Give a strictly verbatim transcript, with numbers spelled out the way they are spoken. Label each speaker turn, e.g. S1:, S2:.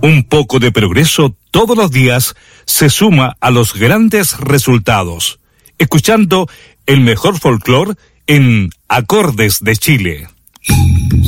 S1: Un poco de progreso todos los días se suma a los grandes resultados. Escuchando el mejor folclore en Acordes de Chile.